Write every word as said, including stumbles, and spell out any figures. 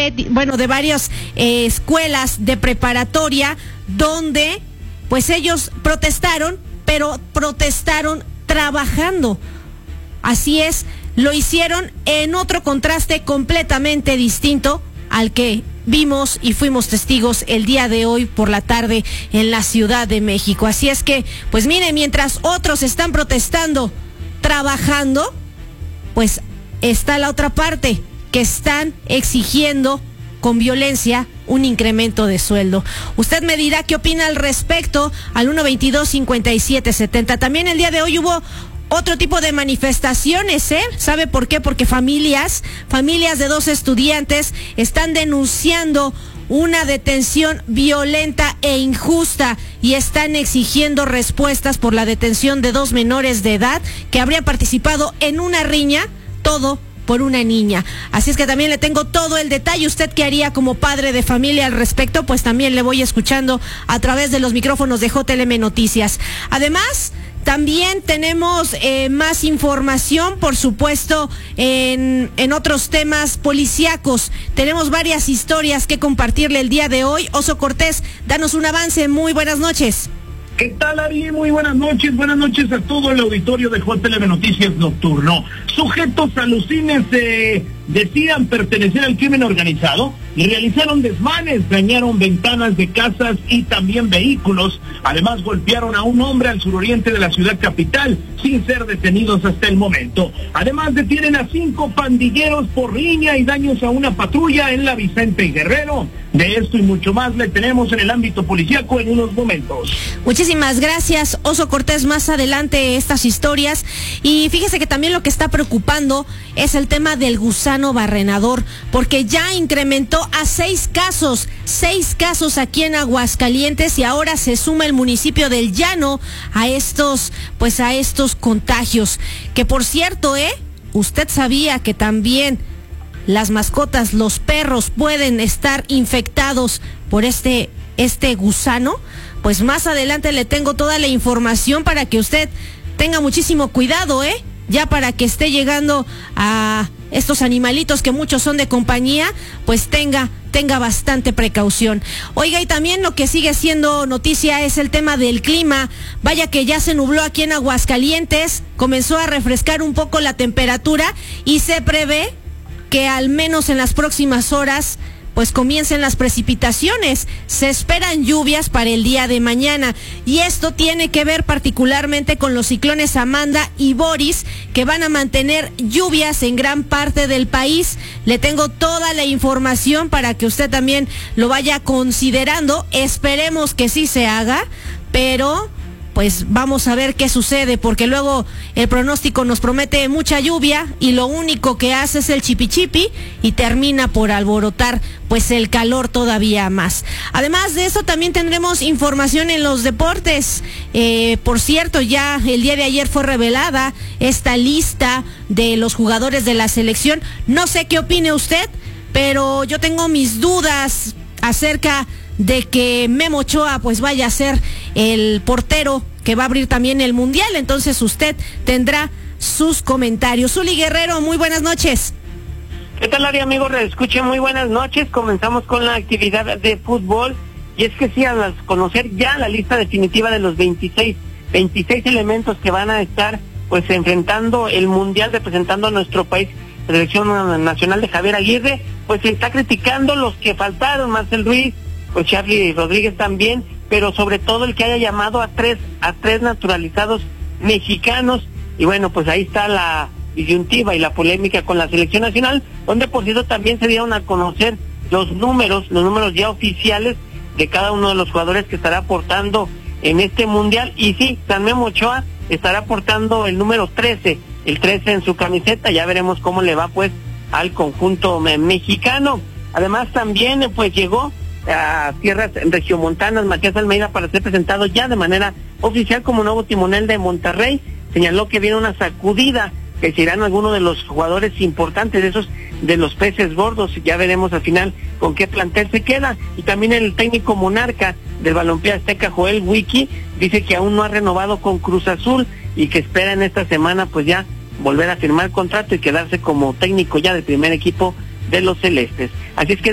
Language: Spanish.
de, bueno, de varias eh, escuelas de preparatoria donde pues ellos protestaron, pero protestaron trabajando. Así es, lo hicieron en otro contraste completamente distinto al que vimos y fuimos testigos el día de hoy por la tarde en la Ciudad de México. Así es que, pues mire, mientras otros están protestando, trabajando, pues está la otra parte, que están exigiendo con violencia un incremento de sueldo. Usted me dirá qué opina al respecto al uno veintidós cincuenta y siete setenta. También el día de hoy hubo otro tipo de manifestaciones, ¿eh? ¿Sabe por qué? Porque familias, familias de dos estudiantes están denunciando una detención violenta e injusta y están exigiendo respuestas por la detención de dos menores de edad que habrían participado en una riña, todo por una niña. Así es que también le tengo todo el detalle. ¿Usted qué haría como padre de familia al respecto? Pues también le voy escuchando a través de los micrófonos de J L M Noticias. Además, también tenemos eh, más información, por supuesto, en, en otros temas policíacos. Tenemos varias historias que compartirle el día de hoy. Oso Cortés, danos un avance. Muy buenas noches. ¿Qué tal, Ari? Muy buenas noches, buenas noches a todo el auditorio de J L M Noticias Nocturno. Sujetos alucines eh, decían pertenecer al crimen organizado y realizaron desmanes, dañaron ventanas de casas y también vehículos. Además, golpearon a un hombre al suroriente de la ciudad capital sin ser detenidos hasta el momento. Además, detienen a cinco pandilleros por riña y daños a una patrulla en la Vicente y Guerrero. De esto y mucho más le tenemos en el ámbito policíaco en unos momentos. Muchísimas gracias, Oso Cortés. Más adelante estas historias. Y fíjese que también lo que está preocupando es el tema del gusano barrenador, porque ya incrementó a seis casos, seis casos aquí en Aguascalientes, y ahora se suma el municipio del Llano a estos, pues a estos contagios. Que por cierto, ¿eh? ¿Usted sabía que también las mascotas, los perros, pueden estar infectados por este, este gusano? Pues más adelante le tengo toda la información para que usted tenga muchísimo cuidado, ¿eh? Ya para que esté llegando a estos animalitos que muchos son de compañía, pues tenga, tenga bastante precaución. Oiga, y también lo que sigue siendo noticia es el tema del clima. Vaya que ya se nubló aquí en Aguascalientes, comenzó a refrescar un poco la temperatura y se prevé que al menos en las próximas horas pues comiencen las precipitaciones. Se esperan lluvias para el día de mañana y esto tiene que ver particularmente con los ciclones Amanda y Boris, que van a mantener lluvias en gran parte del país. Le tengo toda la información para que usted también lo vaya considerando. Esperemos que sí se haga, pero pues vamos a ver qué sucede, porque luego el pronóstico nos promete mucha lluvia y lo único que hace es el chipichipi y termina por alborotar pues el calor todavía más. Además de eso, también tendremos información en los deportes. Eh, por cierto, ya el día de ayer fue revelada esta lista de los jugadores de la selección. No sé qué opine usted, pero yo tengo mis dudas acerca de que Memo Ochoa pues vaya a ser el portero que va a abrir también el Mundial. Entonces usted tendrá sus comentarios. Zuli Guerrero, muy buenas noches. ¿Qué tal, Ari, amigos? Escuchen, muy buenas noches. Comenzamos con la actividad de fútbol. Y es que sí, al conocer ya la lista definitiva de los veintiséis, veintiséis elementos que van a estar pues enfrentando el Mundial, representando a nuestro país, la selección nacional de Javier Aguirre, pues se está criticando los que faltaron, Marcel Ruiz, pues Charly Rodríguez también, pero sobre todo el que haya llamado a tres, a tres naturalizados mexicanos. Y bueno, pues ahí está la disyuntiva y la polémica con la selección nacional, donde por cierto también se dieron a conocer los números, los números ya oficiales de cada uno de los jugadores que estará aportando en este Mundial. Y sí, San Memo Ochoa estará aportando el número trece, el trece en su camiseta. Ya veremos cómo le va pues al conjunto mexicano. Además también pues llegó a tierras regiomontanas Matías Almeida para ser presentado ya de manera oficial como nuevo timonel de Monterrey. Señaló que viene una sacudida, que serán algunos de los jugadores importantes, de esos de los peces gordos. Ya veremos al final con qué plantel se queda. Y también el técnico monarca del balompié azteca, Joel Wiki, dice que aún no ha renovado con Cruz Azul y que espera en esta semana pues ya volver a firmar contrato y quedarse como técnico ya del primer equipo de los celestes. Así es que